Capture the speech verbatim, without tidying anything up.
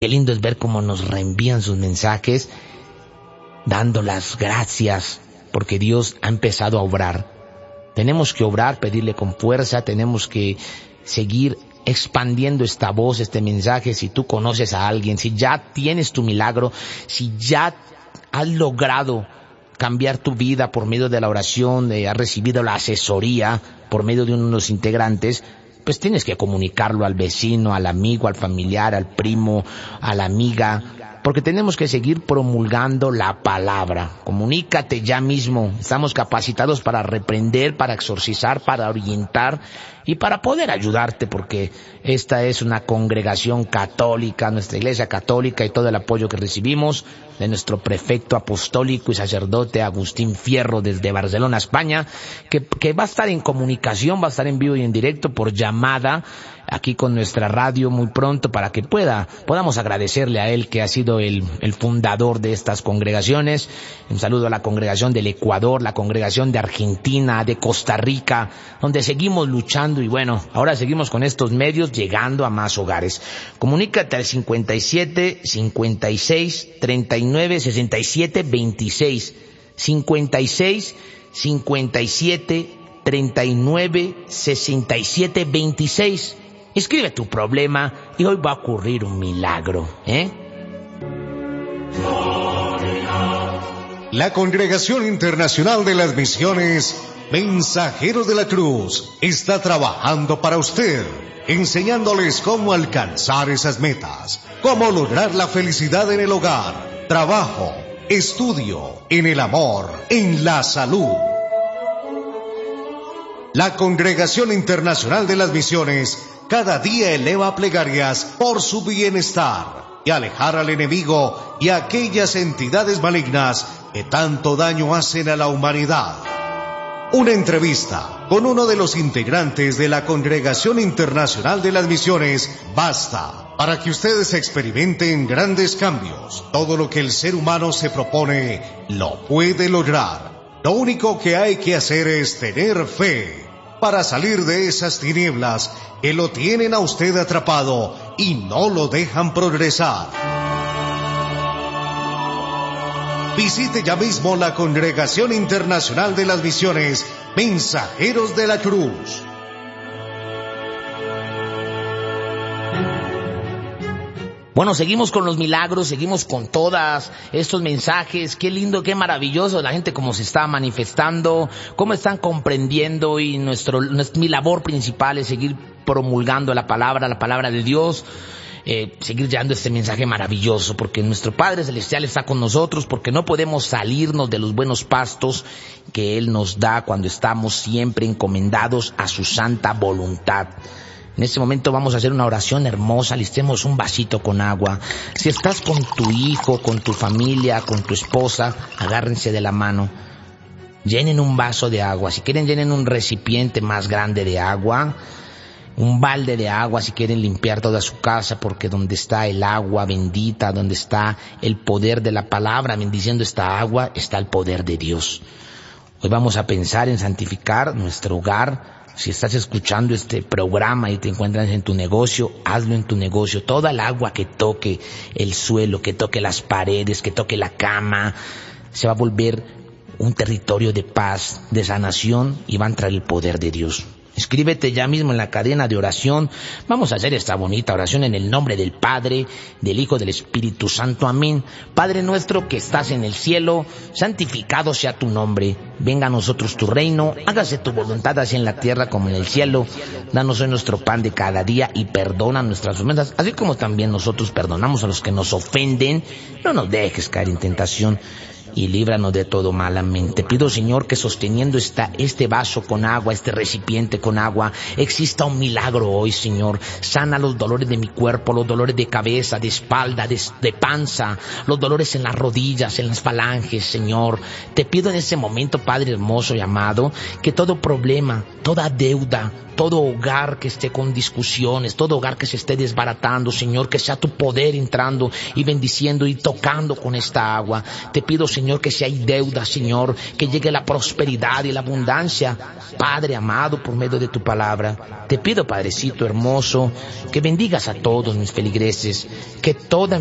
Qué lindo es ver cómo nos reenvían sus mensajes, dando las gracias, porque Dios ha empezado a obrar. Tenemos que obrar, pedirle con fuerza, tenemos que seguir expandiendo esta voz, este mensaje. Si tú conoces a alguien, si ya tienes tu milagro, si ya has logrado cambiar tu vida por medio de la oración, eh, has recibido la asesoría por medio de uno de los integrantes, pues tienes que comunicarlo al vecino, al amigo, al familiar, al primo, a la amiga, porque tenemos que seguir promulgando la palabra. Comunícate ya mismo. Estamos capacitados para reprender, para exorcizar, para orientar y para poder ayudarte, porque esta es una congregación católica, nuestra iglesia católica, y todo el apoyo que recibimos de nuestro prefecto apostólico y sacerdote Agustín Fierro desde Barcelona, España, que, que va a estar en comunicación, va a estar en vivo y en directo por llamada aquí con nuestra radio muy pronto, para que pueda podamos agradecerle a él, que ha sido el, el fundador de estas congregaciones. Un saludo a la congregación del Ecuador, la congregación de Argentina, de Costa Rica, donde seguimos luchando, y bueno, ahora seguimos con estos medios llegando a más hogares. Comunícate al cincuenta y siete, cincuenta y seis, treinta y nueve, sesenta y siete, veintiséis, cincuenta y seis, cincuenta y siete, treinta y nueve, sesenta y siete, veintiséis. Escribe tu problema y hoy va a ocurrir un milagro, ¿eh? La Congregación Internacional de las Misiones Mensajeros de la Cruz está trabajando para usted, enseñándoles cómo alcanzar esas metas, cómo lograr la felicidad en el hogar, trabajo, estudio, en el amor, en la salud. La Congregación Internacional de las Misiones cada día eleva plegarias por su bienestar y alejar al enemigo y a aquellas entidades malignas que tanto daño hacen a la humanidad. Una entrevista con uno de los integrantes de la Congregación Internacional de las Misiones basta para que ustedes experimenten grandes cambios. Todo lo que el ser humano se propone lo puede lograr. Lo único que hay que hacer es tener fe para salir de esas tinieblas que lo tienen a usted atrapado y no lo dejan progresar. Visite ya mismo la Congregación Internacional de las Misiones Mensajeros de la Cruz. Bueno, seguimos con los milagros, seguimos con todos estos mensajes. Qué lindo, qué maravilloso la gente cómo se está manifestando, cómo están comprendiendo, y nuestro, nuestra, mi labor principal es seguir promulgando la palabra, la palabra de Dios, eh, seguir llevando este mensaje maravilloso, porque nuestro Padre Celestial está con nosotros, porque no podemos salirnos de los buenos pastos que Él nos da cuando estamos siempre encomendados a su santa voluntad. En este momento vamos a hacer una oración hermosa. Listemos un vasito con agua. Si estás con tu hijo, con tu familia, con tu esposa, agárrense de la mano. Llenen un vaso de agua. Si quieren, llenen un recipiente más grande de agua. Un balde de agua si quieren limpiar toda su casa, porque donde está el agua bendita, donde está el poder de la palabra bendiciendo esta agua, está el poder de Dios. Hoy vamos a pensar en santificar nuestro hogar. Si estás escuchando este programa y te encuentras en tu negocio, hazlo en tu negocio. Toda el agua que toque el suelo, que toque las paredes, que toque la cama, se va a volver un territorio de paz, de sanación, y va a entrar el poder de Dios. Escríbete ya mismo en la cadena de oración. Vamos a hacer esta bonita oración en el nombre del Padre, del Hijo, del Espíritu Santo. Amén. Padre nuestro que estás en el cielo, santificado sea tu nombre. Venga a nosotros tu reino, hágase tu voluntad así en la tierra como en el cielo. Danos hoy nuestro pan de cada día y perdona nuestras ofensas, así como también nosotros perdonamos a los que nos ofenden. No nos dejes caer en tentación y líbranos de todo mal. Amén. Te pido, Señor, que sosteniendo esta, este vaso con agua, este recipiente con agua, exista un milagro hoy, Señor. Sana los dolores de mi cuerpo, los dolores de cabeza, de espalda, de, de panza, los dolores en las rodillas, en las falanges, Señor. Te pido en este momento, Padre hermoso y amado, que todo problema, toda deuda, todo hogar que esté con discusiones, todo hogar que se esté desbaratando, Señor, que sea tu poder entrando y bendiciendo y tocando con esta agua. Te pido, Señor, Señor, que si hay deuda, Señor, que llegue la prosperidad y la abundancia, Padre amado, por medio de tu palabra. Te pido, Padrecito hermoso, que bendigas a todos mis feligreses, que toda